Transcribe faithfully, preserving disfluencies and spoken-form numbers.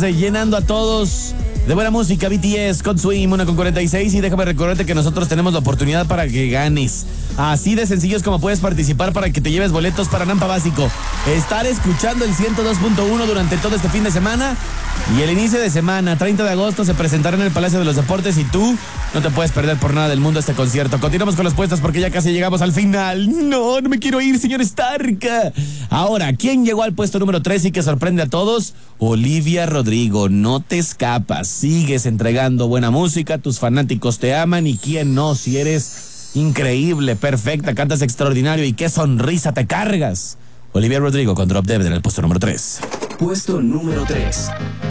eh, llenando a todos de buena música. B T S con Swim, una con cuarenta y seis. Y déjame recordarte que nosotros tenemos la oportunidad para que ganes. Así de sencillo es como puedes participar para que te lleves boletos para Nampa Básico. Estar escuchando el ciento dos punto uno durante todo este fin de semana. Y el inicio de semana, treinta de agosto, se presentará en el Palacio de los Deportes. Y tú no te puedes perder por nada del mundo este concierto. Continuamos con las puestas porque ya casi llegamos al final. No, no me quiero ir, señor Stark. Ahora, ¿quién llegó al puesto número tres y que sorprende a todos? Olivia Rodrigo. No te escapas. Sigues entregando buena música. Tus fanáticos te aman. Y quién no, si eres increíble, perfecta, cantas extraordinario y qué sonrisa te cargas. Olivia Rodrigo con Drop Dead en el puesto número tres. Puesto número tres.